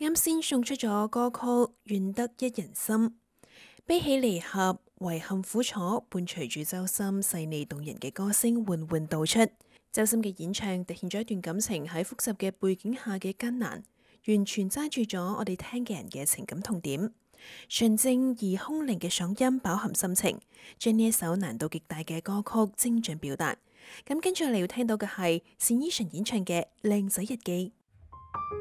啱先送出咗歌曲《願得一人心》，悲喜離合、遺憾苦楚，伴隨住周深細膩動人嘅歌聲緩緩道出。周深嘅演唱凸顯咗一段感情喺複雜嘅背景下嘅艱難，完全揸住咗我哋聽嘅人嘅情感痛點。純正而空靈嘅嗓音飽含心情，將呢一首難度極大嘅歌曲精準表達。咁跟住我哋要聽到嘅係單依純演唱嘅《靚仔日記》。